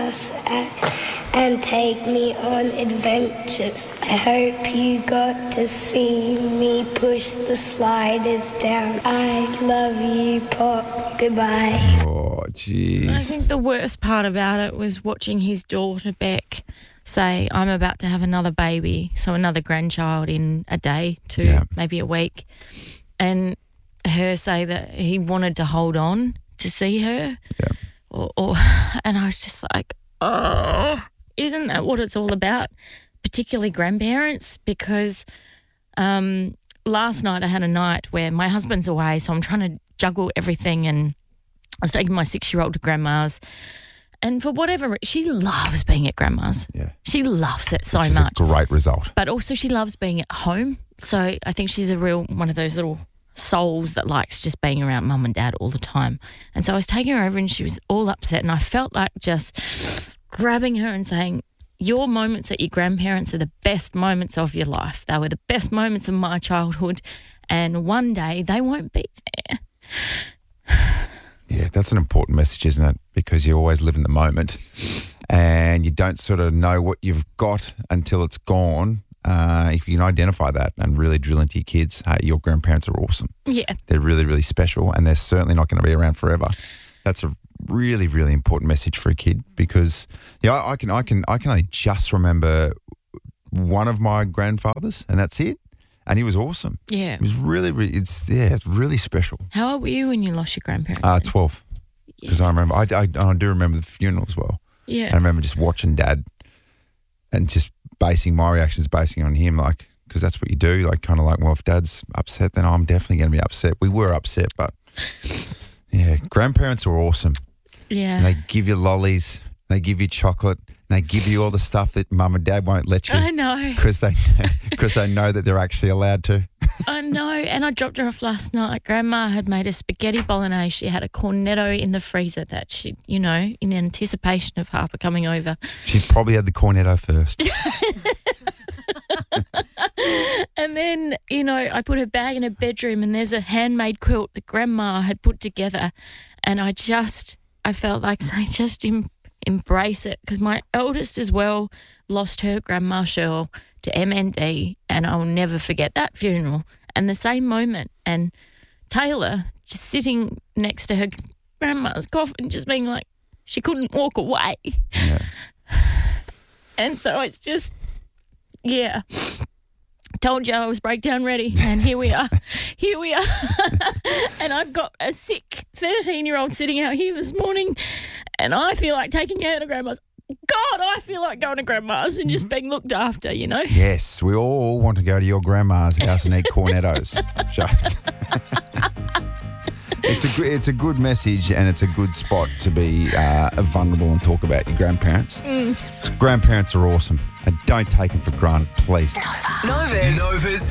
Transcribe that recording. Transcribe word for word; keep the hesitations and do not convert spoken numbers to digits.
us and, and take me on adventures. I hope you got to see me push the sliders down. I love you, Pop. Goodbye. Oh, jeez. I think the worst part about it was watching his daughter, Beck, say, I'm about to have another baby, so another grandchild in a day, two, Yeah. maybe a week, and her say that he wanted to hold on to see her. Yeah. Or, or, and I was just like, oh, isn't that what it's all about? Particularly grandparents, because um, last night I had a night where my husband's away, so I'm trying to juggle everything, and I was taking my six-year-old to grandma's, and for whatever reason, she loves being at grandma's. Yeah. She loves it so Which is much. a great result. But also she loves being at home. So I think she's a real one of those little souls that likes just being around mum and dad all the time. And so I was taking her over and she was all upset, and I felt like just grabbing her and saying, your moments at your grandparents are the best moments of your life. They were the best moments of my childhood, and one day they won't be there. Yeah, that's an important message, isn't it? Because you always live in the moment and you don't sort of know what you've got until it's gone. Uh, if you can identify that and really drill into your kids, hey, your grandparents are awesome. Yeah. They're really, really special, and they're certainly not going to be around forever. That's a really, really important message for a kid, because yeah, I, I can, I can, I can only just remember one of my grandfathers, and that's it. And he was awesome. Yeah. It was really, really, it's yeah, it's really special. How old were you when you lost your grandparents? Uh, then? twelve, because Yeah, I remember, I, that's- I, I do remember the funeral as well. Yeah. And I remember just watching Dad and just basing my reactions, basing on him, like, because that's what you do, like, kind of like, well, if Dad's upset, then I'm definitely going to be upset. We were upset, but yeah, grandparents are awesome. Yeah. And they give you lollies, they give you chocolate, they give you all the stuff that Mum and Dad won't let you. I know. Because they, because they know that they're actually allowed to. I know, and I dropped her off last night. Grandma had made a spaghetti bolognese. She had a cornetto in the freezer that she, you know, in anticipation of Harper coming over. She probably had the cornetto first. And then, you know, I put her bag in her bedroom, and there's a handmade quilt that Grandma had put together. And I just, I felt like saying, just em- embrace it, because my eldest as well lost her Grandma Cheryl to M N D, and I'll never forget that funeral and the same moment. And Taylor just sitting next to her grandma's coffin, just being like, she couldn't walk away. Yeah. And so it's just, yeah. Told you I was breakdown ready, and here we are. Here we are. And I've got a sick thirteen-year-old sitting out here this morning, and I feel like taking her to Grandma's. God, I feel like going to Grandma's and just being looked after, you know? Yes, we all want to go to your grandma's house and eat cornettos. It's a good, it's a good message, and it's a good spot to be uh, vulnerable and talk about your grandparents. Mm. Grandparents are awesome, and don't take them for granted, please. Nova's. Nova's